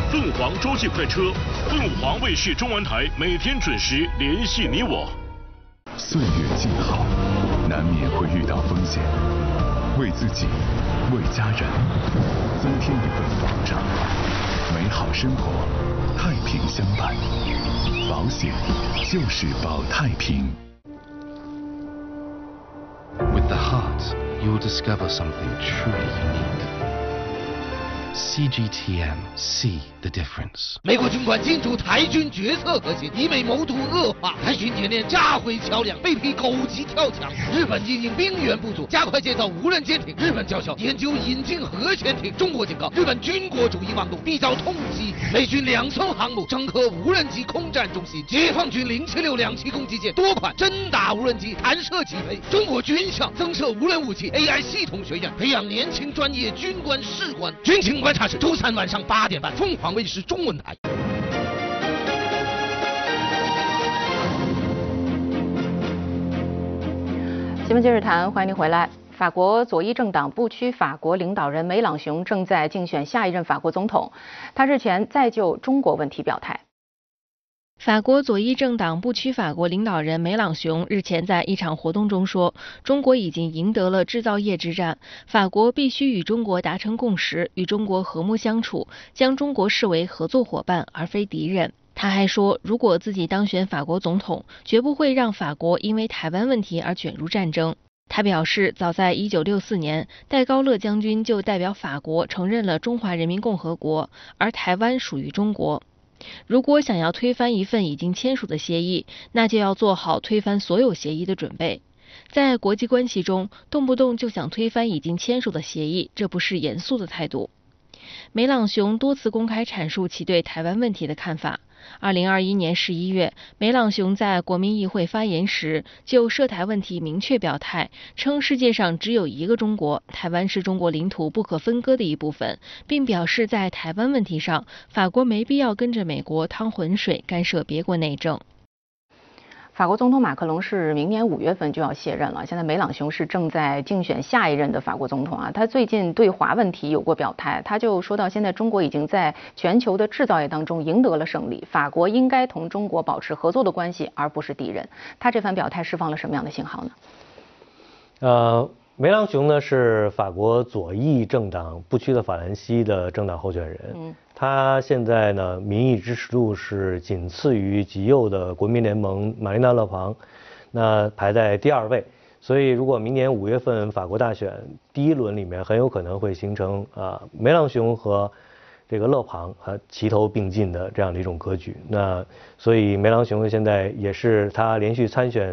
凤凰洲际快车，凤凰卫视中文台每天准时联系你我。 岁月静好，难免会遇到风险，为自己，为家人，增添一份保障，美好生活，太平相伴。保险就是保太平。 With the heart, you will discover something truly unique. CGTN, see the difference. 美国军官进驻台军决策核心，以美谋独恶化，台军接连炸毁桥梁，被批狗急跳墙。日本因应兵源不足，加快建造无人舰艇。日本叫嚣研究引进核潜艇。中国警告日本军国主义妄动必遭痛击。美军2艘航母整合无人机空战中心，解放军076两栖攻击舰多款侦打无人机弹射起飞。中国军校增设无人武器 AI 系统学院，培养年轻专业军官士官。军情观察室周3晚上8点半，凤凰卫视中文台。 新闻今日谈，欢迎您回来。法国左翼政党不屈法国领导人梅朗雄正在竞选下一任法国总统，他日前再就中国问题表态。 法国左翼政党不屈法国领导人梅朗雄日前在一场活动中说，中国已经赢得了制造业之战，法国必须与中国达成共识，与中国和睦相处，将中国视为合作伙伴而非敌人。他还说，如果自己当选法国总统，绝不会让法国因为台湾问题而卷入战争。他表示，早在1964年，戴高乐将军就代表法国承认了中华人民共和国，而台湾属于中国。如果想要推翻一份已经签署的协议，那就要做好推翻所有协议的准备。在国际关系中，动不动就想推翻已经签署的协议，这不是严肃的态度。梅朗雄多次公开阐述其对台湾问题的看法。2021年11月，梅朗雄在国民议会发言时，就涉台问题明确表态，称世界上只有一个中国，台湾是中国领土不可分割的一部分，并表示在台湾问题上，法国没必要跟着美国趟浑水，干涉别国内政。 法国总统马克龙是明年5月份就要卸任了，现在梅朗雄是正在竞选下一任的法国总统啊。他最近对华问题有过表态，他就说到，现在中国已经在全球的制造业当中赢得了胜利，法国应该同中国保持合作的关系，而不是敌人。他这番表态释放了什么样的信号呢？梅朗雄呢是法国左翼政党不屈的法兰西的政党候选人，他现在呢民意支持度是仅次于极右的国民联盟玛丽娜勒庞，那排在第2位。所以如果明年5月份法国大选第1轮里面，很有可能会形成梅朗雄和这个勒庞齐头并进的这样的一种格局。那所以梅朗雄现在也是他连续参选